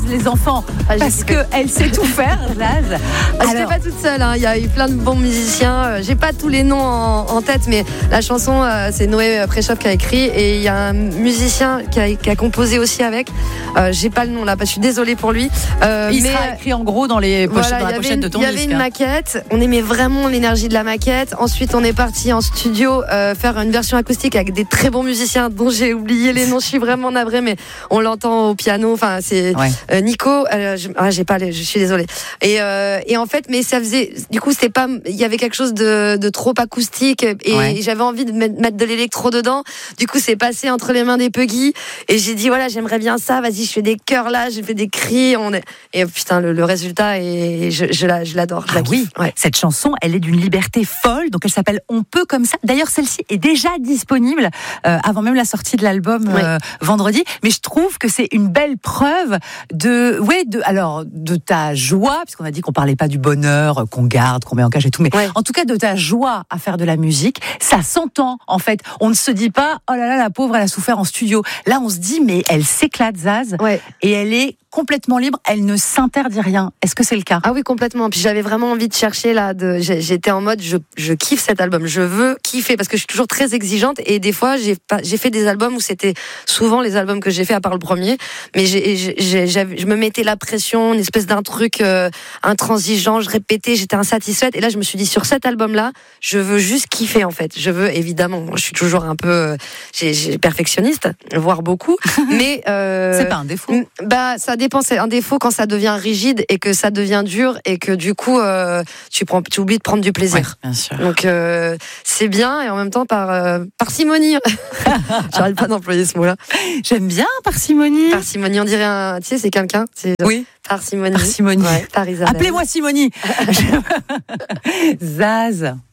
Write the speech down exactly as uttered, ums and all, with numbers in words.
les enfants, ah, parce qu'elle sait tout faire, Zaz. Ah, je n'étais pas toute seule, hein. Il y a eu plein de bons musiciens. J'ai pas tous les noms en, en tête, mais la chanson, euh, c'est Noé Préchoff qui a écrit, et il y a un musicien qui a, qui a composé aussi avec. Euh, j'ai pas le nom là, je suis désolée pour lui. Euh, il mais, sera écrit en gros dans, les poches, voilà, dans la pochette une, de ton disque. Il y avait une maquette, on aimait vraiment l'énergie de la maquette. Ensuite, on est parti en studio euh, faire une version acoustique avec des très bons musiciens dont j'ai oublié les noms. Je suis vraiment navrée, mais on l'entend au piano. Enfin, c'est ouais. euh, Nico. Euh, je, ah, j'ai pas les, je suis désolée. Et, euh, et en fait, mais ça faisait, du coup, c'était pas, il y avait quelque chose de, de trop acoustique, et ouais. j'avais envie de mettre, mettre de l'électro dedans. Du coup, c'est passé entre les mains des Puggy, et j'ai dit voilà, j'aimerais bien ça. Vas-y, je fais des chœurs là, je fais des cris. On est... Et putain, le, le résultat, et je, je, la, je l'adore. Je ah la oui, ouais. Cette chanson, elle est d'une liberté folle. Donc, elle s'appelle On peut comme ça. D'ailleurs, celle-ci est déjà disponible euh, avant même la sortie de l'album euh, oui. vendredi. Mais je trouve que c'est une belle preuve de, ouais, de, alors, de ta joie, puisqu'on a dit qu'on parlait pas du bonheur qu'on garde, qu'on met en cage et tout, mais ouais. en tout cas de ta joie à faire de la musique. Ça s'entend, en fait. On ne se dit pas, oh là là, la pauvre, elle a souffert en studio. Là, on se dit, mais elle s'éclate, Zaz, ouais. et elle est complètement libre, elle ne s'interdit rien. Est-ce que c'est le cas ? Ah oui, complètement. Puis j'avais vraiment envie de chercher là. De, j'étais en mode, je, je kiffe cet album. Je veux kiffer parce que je suis toujours très exigeante, et des fois j'ai pas, j'ai fait des albums où c'était souvent les albums que j'ai fait à part le premier, mais j'ai, j'ai, j'ai, je me mettais la pression, une espèce d'un truc euh, intransigeant. Je répétais, j'étais insatisfaite. Et là, je me suis dit sur cet album-là, je veux juste kiffer en fait. Je veux évidemment, je suis toujours un peu, euh, j'ai, j'ai perfectionniste, voire beaucoup, mais euh, c'est pas un défaut. Bah ça dépend. C'est un défaut quand ça devient rigide et que ça devient dur et que du coup euh, tu prends, tu oublies de prendre du plaisir. Ouais, bien sûr. Donc euh, c'est bien, et en même temps par euh, parcimonie. J'arrête pas d'employer ce mot-là. J'aime bien parcimonie. Parcimonie, on dirait un, tu sais, c'est quelqu'un. C'est oui. Parcimonie. Parcimonie. Ouais, par Isabelle. Appelez-moi Simonie. Zaz.